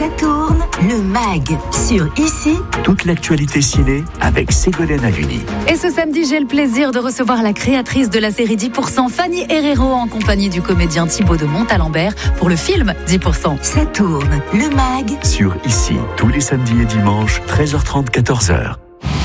Ça tourne, le MAG. Sur Ici, toute l'actualité ciné avec Ségolène Haluni. Et ce samedi, j'ai le plaisir de recevoir la créatrice de la série 10%, Fanny Herrero, en compagnie du comédien Thibaut de Montalembert pour le film 10%. Ça tourne, le MAG. Sur Ici, tous les samedis et dimanches, 13h30, 14h.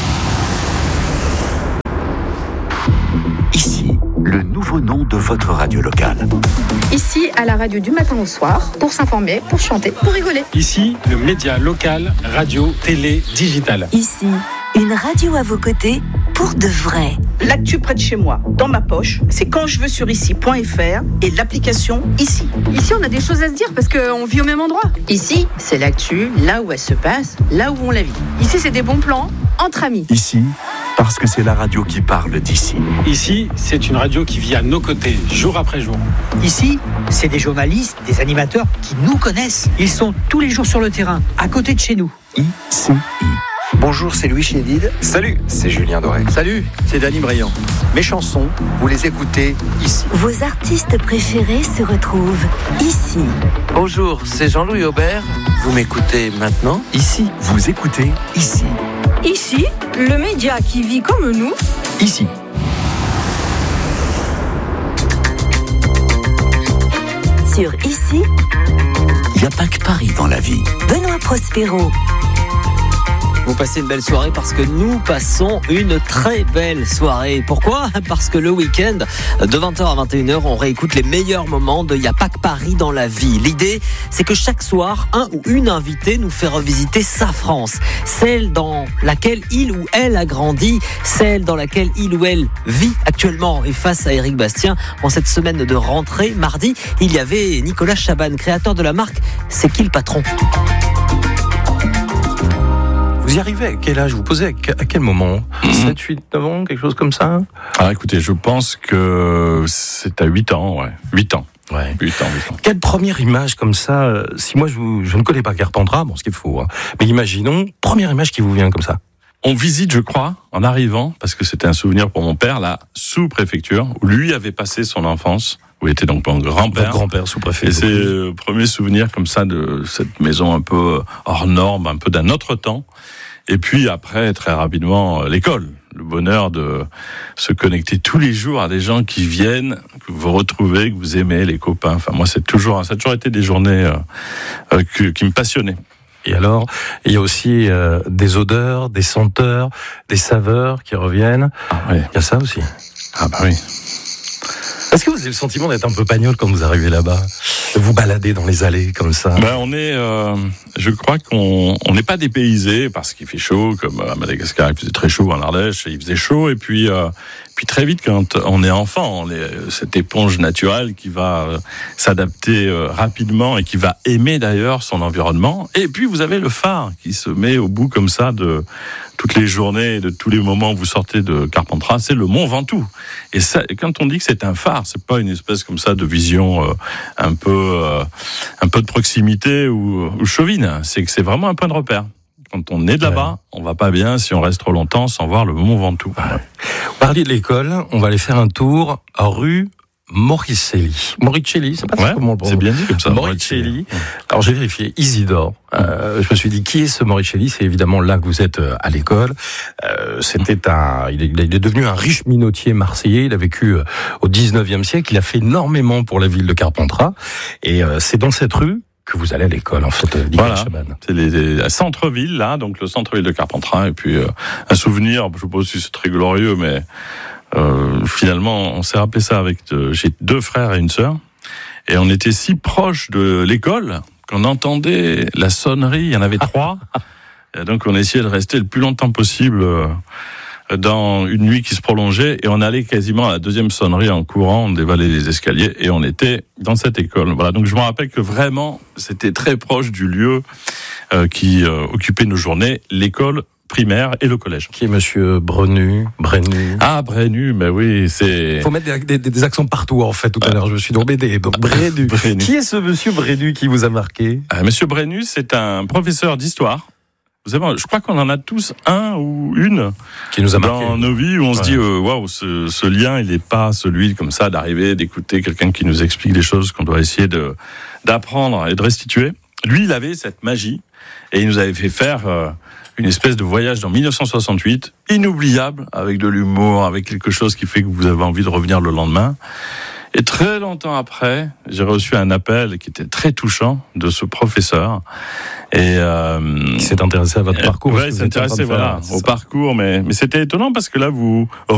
Ici, le nouveau nom de votre radio locale. Ici, à la radio du matin au soir, pour s'informer, pour chanter, pour rigoler. Ici, le média local, radio, télé, digital. Ici, une radio à vos côtés, pour de vrai. L'actu près de chez moi, dans ma poche, c'est quand je veux sur ici.fr et l'application Ici. Ici, on a des choses à se dire parce qu'on vit au même endroit. Ici, c'est l'actu, là où elle se passe, là où on la vit. Ici, c'est des bons plans entre amis. Ici, parce que c'est la radio qui parle d'ici. Ici, c'est une radio qui vit à nos côtés, jour après jour. Ici, c'est des journalistes, des animateurs qui nous connaissent. Ils sont tous les jours sur le terrain, à côté de chez nous. ICI. Bonjour, c'est Louis Chédid. Salut, c'est Julien Doré. Salut, c'est Dany Briand. Mes chansons, vous les écoutez ici. Vos artistes préférés se retrouvent ici. Bonjour, c'est Jean-Louis Aubert. Vous m'écoutez maintenant ici. Vous écoutez Ici. Ici, le média qui vit comme nous. Ici. Sur Ici, il n'y a pas que Paris dans la vie. Benoît Prospero. Vous passez une belle soirée parce que nous passons une très belle soirée. Pourquoi ? Parce que le week-end, de 20h à 21h, on réécoute les meilleurs moments de Y'a pas que Paris dans la vie. L'idée, c'est que chaque soir, un ou une invitée nous fait revisiter sa France. Celle dans laquelle il ou elle a grandi, celle dans laquelle il ou elle vit actuellement. Et face à Éric Bastien, en cette semaine de rentrée, mardi, il y avait Nicolas Chaban, créateur de la marque C'est qui le patron ? Vous y arrivez à quel âge ? Vous posez à quel moment ? 7, 8, 9 ans, quelque chose comme ça ? Ah, écoutez, je pense que c'est à 8 ans, ouais. 8 ans. Ouais. 8 ans. Quelle première image comme ça, si moi je ne connais pas Carpentras, bon, ce qu'il faut, hein, mais imaginons, première image qui vous vient comme ça. On visite, je crois, en arrivant, parce que c'était un souvenir pour mon père, la sous-préfecture, où lui avait passé son enfance, où était donc mon grand-père. Votre grand-père sous-préfet. Et c'est le premier souvenir comme ça de cette maison un peu hors norme, un peu d'un autre temps. Et puis après, très rapidement, l'école. Le bonheur de se connecter tous les jours à des gens qui viennent, que vous retrouvez, que vous aimez, les copains. Enfin, moi, ça a toujours été des journées qui me passionnaient. Et alors, il y a aussi des odeurs, des senteurs, des saveurs qui reviennent. Ah, oui. Il y a ça aussi. Ah bah oui. Est-ce que vous avez le sentiment d'être un peu pagnol quand vous arrivez là-bas ? De vous balader dans les allées comme ça ? On est, je crois qu'on n'est pas dépaysé parce qu'il fait chaud, comme à Madagascar, il faisait très chaud, en Ardèche, il faisait chaud, et puis très vite, quand on est enfant, on est cette éponge naturelle qui va s'adapter rapidement et qui va aimer d'ailleurs son environnement. Et puis vous avez le phare qui se met au bout comme ça de toutes les journées, de tous les moments où vous sortez de Carpentras, c'est le Mont Ventoux. Et ça, quand on dit que c'est un phare, c'est pas une espèce comme ça de vision un peu de proximité ou chauvine. C'est que c'est vraiment un point de repère. Quand on est de là-bas, on va pas bien si on reste trop longtemps sans voir le Mont Ventoux. Vous parliez de l'école, on va aller faire un tour à rue Moricelli. Moricelli, c'est pas ça comment on le prononce. C'est bien dit comme ça. Moricelli. Alors j'ai vérifié, Isidore. Je me suis dit, qui est ce Moricelli ? C'est évidemment là que vous êtes à l'école. Il est devenu un riche minotier marseillais. Il a vécu au 19e siècle. Il a fait énormément pour la ville de Carpentras. Et c'est dans cette rue que vous allez à l'école, en fait, Nicolas Chaban. C'est les centre-ville, là, donc le centre-ville de Carpentras. Et puis un souvenir, je sais pas si c'est très glorieux, mais finalement, on s'est rappelé ça avec... j'ai 2 frères et une sœur. Et on était si proches de l'école qu'on entendait la sonnerie. Il y en avait 3. Et donc, on essayait de rester le plus longtemps possible dans une nuit qui se prolongeait. Et on allait quasiment à la 2e sonnerie en courant. On dévalait les escaliers et on était dans cette école. Voilà. Donc, je me rappelle que vraiment, c'était très proche du lieu qui occupait nos journées, l'école primaire et le collège. Qui est monsieur Brenu. Ah, Brenu, mais oui, c'est... Il faut mettre des accents partout, en fait, tout à l'heure. Je me suis embêté. Brenu. Qui est ce monsieur Brenu qui vous a marqué ? Monsieur Brenu, c'est un professeur d'histoire. Vous savez, je crois qu'on en a tous un ou une qui nous a marqué dans nos vies où on se dit waouh, ce lien, il n'est pas celui comme ça d'arriver, d'écouter quelqu'un qui nous explique des choses qu'on doit essayer d'apprendre et de restituer. lui, il avait cette magie et il nous avait fait faire une espèce de voyage dans 1968, inoubliable, avec de l'humour, avec quelque chose qui fait que vous avez envie de revenir le lendemain. Et très longtemps après, j'ai reçu un appel qui était très touchant de ce professeur. Et qui s'est intéressé à votre parcours. Ouais, il s'est intéressé au parcours, mais c'était étonnant parce que là, vous